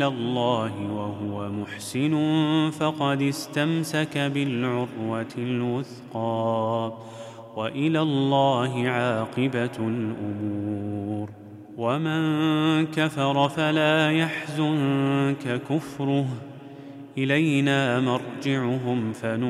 الله وهو محسن فقد استمسك بالعروة الوثقى، وإلى الله عاقبة الأمور. ومن كفر فلا يحزنك كفره، إلينا مرجعهم